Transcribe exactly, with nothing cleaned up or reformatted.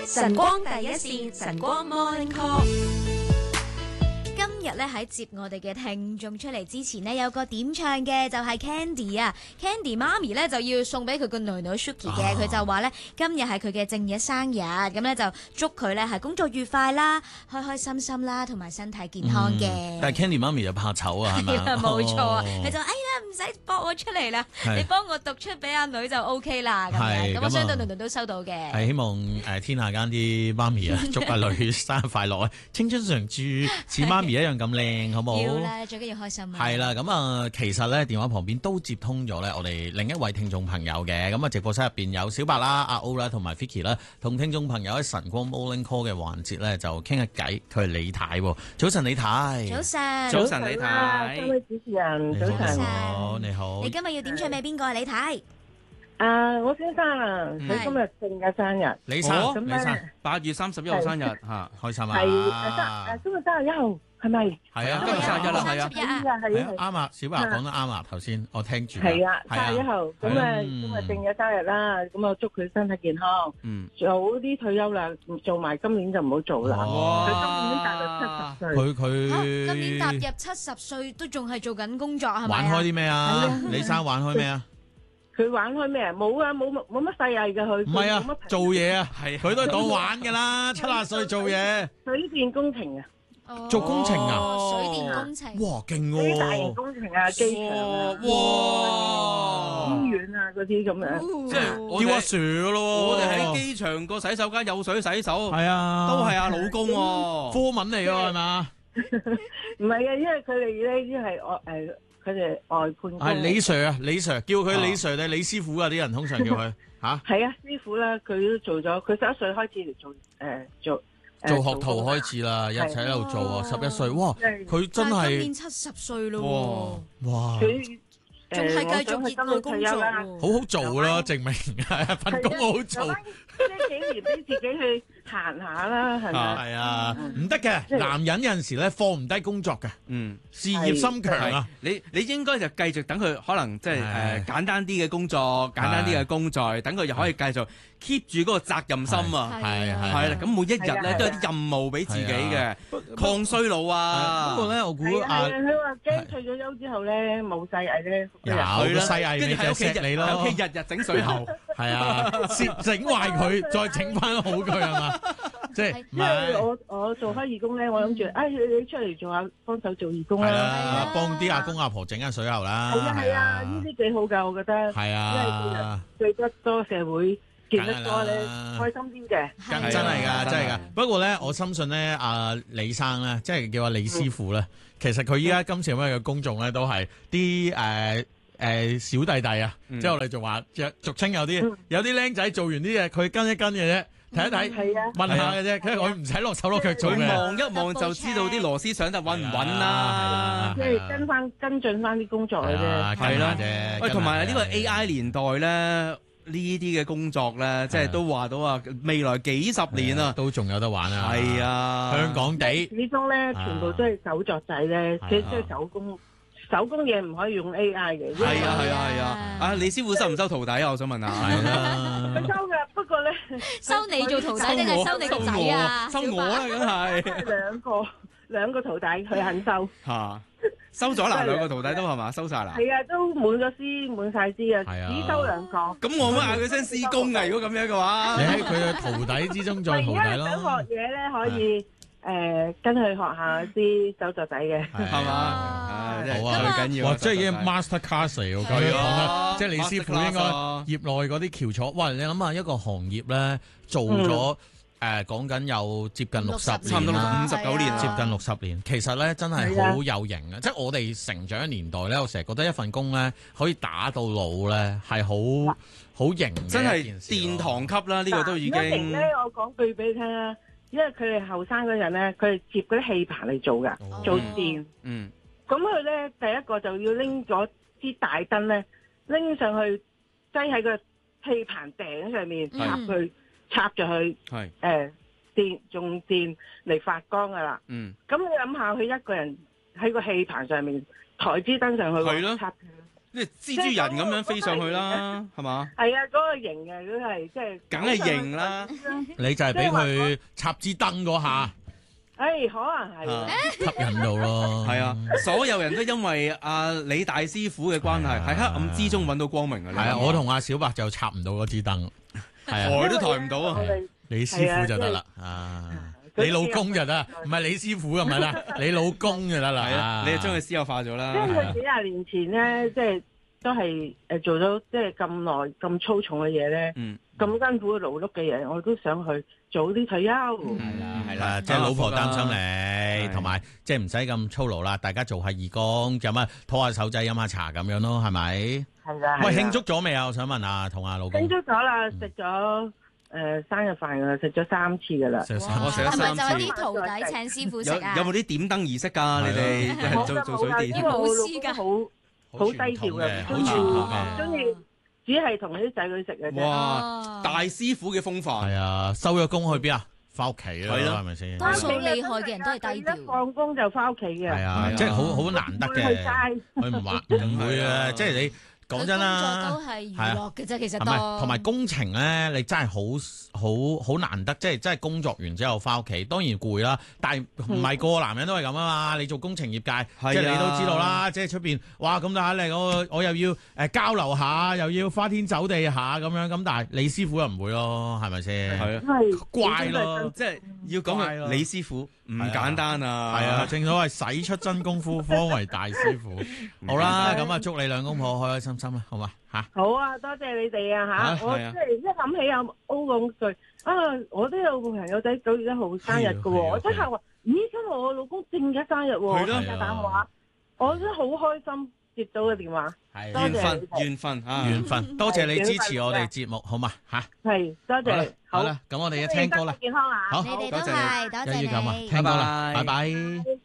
晨光第一線，晨光 Morning Call。 今日咧喺接我哋嘅聽眾出嚟之前呢，有個點唱嘅就係 Candy 啊 ，Candy 媽咪咧就要送俾佢個女女 Shuki 嘅，佢就話咧今日係佢嘅正日生日，咁咧就祝佢咧係工作愉快啦，開開心心啦，同埋身體健康嘅、嗯。 但係 Candy 媽咪就怕醜啊，係咪？ 冇錯啊，佢、哦、就哎呀唔使駁我出嚟啦，你幫我讀出俾阿女就 OK 啦，咁樣咁我相信女女都收到嘅。 係希望誒天下間啲媽咪啊，祝阿女生日快樂啊，青春常駐，似媽咪一樣咁靚，好冇？ 要啦，最緊要開心啊！ 係啦，咁啊，其實咧電話旁邊都接通咗咧，我哋另一位聽眾朋友嘅，咁啊直播室入邊有小白啦、阿 O 啦同埋 Vicky 啦，同聽眾朋友喺晨光 Morning Call 嘅環節咧就傾下偈。佢係李太，早晨李太， 早晨， 早晨李太， 各位主持人，早晨， 你好，你好。 你今日要點唱俾邊個啊？李太？ 啊，我先生啊，佢今日正嘅生日， 李生，李生， 八月三十一號生日吓， 開心啊！ 係啊，生，今日三十一號。係咪？ 係啊， 今日生日啦，係啊， 係啊， 啱啊，小白講得啱啊，頭先我聽住。 係啊，三十一號，咁啊，今日正嘅生日啦，咁我祝佢身體健康，嗯，早啲退休啦，做埋今年就唔好做啦。佢今年踏入七十歲， 佢佢今年踏入七十歲都仲係做緊工作係咪？ 玩開啲咩啊？李生玩開咩啊？ 佢玩開咩啊？冇啊，冇冇乜細藝嘅佢。 唔係啊，做嘢啊，係佢都係講玩噶啦，七十歲做嘢。 水電工程啊。 做工程啊， 水電工程， 哇，勁喎！ 啲大型工程啊，機場啊， 哇， 醫院啊嗰啲咁樣， 即係叫阿 Sir 咯。 我哋喺機場個洗手間有水洗手， 係啊， 都係阿老公喎， 科文嚟㗎係嘛？ 唔係啊，因為佢哋咧，因為外誒，佢哋外判工。 係李 Sir 啊，李 Sir 叫佢李 Sir 定李師傅啊？啲人通常叫佢吓。 係啊，師傅啦，佢都做咗，佢十一歲開始嚟做誒做。 做學徒開始啦，一齊喺度做啊！十一歲，哇！佢真係今年七十歲咯， 哇！ 佢仲係繼續熱愛工作， 好好做啦，證明份工好做。 呢幾年俾自己去行下啦，係咪？ 係啊，唔得嘅，男人有陣時咧放唔低工作嘅，嗯，事業心強啊！ 你你應該就繼續等佢，可能即係誒簡單啲嘅工作，簡單啲嘅工作，等佢又可以繼續 keep 住嗰個責任心啊！ 係係係啦，咁每一日咧都有啲任務俾自己嘅，抗衰老啊！ 不過咧，我估係啊，佢話驚退咗休之後咧冇細藝咧， 有個細藝，跟住喺屋企你咯，喺屋企日日整水喉， 係啊，整壞佢，再整翻好佢係嘛？即係， 因為我我做開義工咧，我諗住，哎，你你出嚟做下幫手做義工啦， 係啦，幫啲阿公阿婆整下水喉啦， 係啊係啊，呢啲幾好噶，我覺得， 係啊， 對得多社會見得多咧，開心啲嘅， 真係噶，真係噶。不過咧，我深信咧，阿李生咧，即係叫阿李師傅咧，其實佢依家今次咁樣嘅公眾咧，都係啲誒誒小弟弟啊，即係我哋仲話，俗稱有啲有啲僆仔做完啲嘢，佢跟一跟嘅啫。睇一睇，問下嘅啫，佢佢唔使落手落腳做嘅， 望一望就知道啲螺絲上得穩唔穩啦。 即係跟翻跟進翻啲工作嘅啫， 係啦。喂，同埋呢個 A I 年代咧，呢啲嘅工作咧，即係都話到話未來幾十年啊， 都仲有得玩啊。 係啊， 香港地始終咧，全部都係手作仔咧，即係即係手工。手工嘢唔可以用 A I 嘅。 係啊係啊係啊！啊李師傅收唔收徒弟啊？我想問下。 係啦。 佢收嘅，不過咧收你做徒弟定係收你個仔啊？ 收我啦，梗係。 兩個兩個徒弟佢肯收。 嚇！收咗啦，兩個徒弟都係嘛？收曬啦。 係啊，都滿咗師滿曬師啊，只收兩個。 咁我乜嗌佢聲師公啊？如果咁樣嘅話， 你喺佢嘅徒弟之中再徒弟咯。 而家想學嘢咧，可以。誒，跟佢學下啲手作仔嘅， 係嘛？ 好啊，最緊要，哇，即係已經 master class 嚟喎，咁樣，即係李師傅應該業內嗰啲翹楚。哇，你諗下一個行業咧，做咗誒，講緊有接近六十年， 差唔多五十九年， 接近六十年。其實咧，真係好有型啊！即係我哋成長嘅年代咧，我成日覺得一份工咧可以打到老咧，係好好型嘅， 真係殿堂級啦！呢個都已經。 型咧，我講句俾你聽啦。因為佢哋後生嗰陣咧，佢哋接嗰啲氣棚嚟做噶，做電。嗯。咁佢咧，第一個就要拎咗支大燈咧，拎上去擠喺個氣棚頂上面，插佢插住佢。係。誒，電用電嚟發光噶啦。嗯。咁你諗下，佢一個人喺個氣棚上面抬支燈上去， 係咯。 插。 即係蜘蛛人咁樣飛上去啦，係嘛？ 係啊，嗰個型嘅都係即係， 梗係型啦。 你就係俾佢插支燈嗰下， 誒，可能係吸引到咯。 係啊，所有人都因為阿李大師傅嘅關係，喺黑暗之中揾到光明㗎。 係啊，我同阿小白就插唔到嗰支燈，係啊， 抬都抬唔到啊。 李師傅就得啦，啊。你老公就得，唔係李師傅咁咪啦，你老公就得啦。 係啊，你就將佢私有化咗啦。 即係佢幾廿年前咧，即係都係誒做咗即係咁耐咁粗重嘅嘢咧，咁辛苦勞碌嘅嘢，我都想去早啲退休。 係啦，係啦，即係老婆擔心你，同埋即係唔使咁操勞啦，大家做下義工，咁啊拖下手仔飲下茶咁樣咯，係咪？ 係啦。 喂，慶祝咗未啊？我想問下，同阿老公。 慶祝咗啦，食咗。誒、呃、生日飯㗎啦，食咗三次㗎啦。 我食咗三次。 係咪就係啲徒弟請師傅食啊？ 有冇啲點燈儀式㗎？你哋做做水電？ 因為我老公好好低調嘅，中意中意只係同啲仔女食嘅啫。 哇！大師傅嘅風範。 係啊，收咗工去邊啊？翻屋企啦，係咪先？ 多數厲害嘅人都係低調。 一放工就翻屋企嘅。 係啊，即係好好難得嘅。佢唔話唔會啊，即係你。講真啦， 工作都係娛樂嘅啫，其實都同埋工程咧，你真係好好好難得，即係真係工作完之後翻屋企，當然攰啦。但係唔係個個男人都係咁啊嘛。你做工程業界，即係你都知道啦。即係出邊，哇咁大壓力，我我又要誒交流下，又要花天酒地下咁樣。咁但係李師傅又唔會咯，係咪先？係啊，怪咯， 即係要講嘅李師傅唔簡單啊。 係啊，正所謂使出真功夫，方為大師傅。好啦，咁啊，祝你兩公婆開開心心啦，好嘛吓？ 好啊，多謝你哋啊吓！我即係一諗起阿 O 講句啊，我都有個朋友仔九月一號生日噶，我即刻話咦，今日我老公正嘅生日， 係咯， 打電話，我真係好開心接到個電話， 緣分緣分啊， 緣分，多謝你支持我哋節目，好嘛吓？ 係多謝， 好啦，咁我哋一聽歌啦， 健康啊， 好， 你哋都係，多謝你， 一於咁啊，聽歌啦，拜拜。